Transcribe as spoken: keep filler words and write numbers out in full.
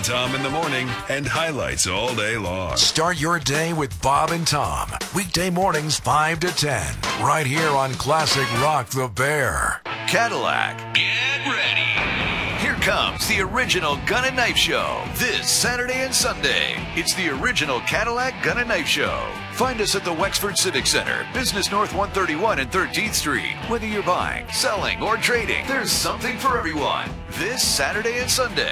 and Tom in the morning and highlights all day long. Start your day with Bob and Tom. Weekday mornings five to ten. Right here on Classic Rock the Bear. Cadillac. Get ready. Here comes the original Gun and Knife Show. This Saturday and Sunday. It's the original Cadillac Gun and Knife Show. Find us at the Wexford Civic Center, Business North one thirty-one and thirteenth Street. Whether you're buying, selling, or trading, there's something for everyone. This Saturday and Sunday.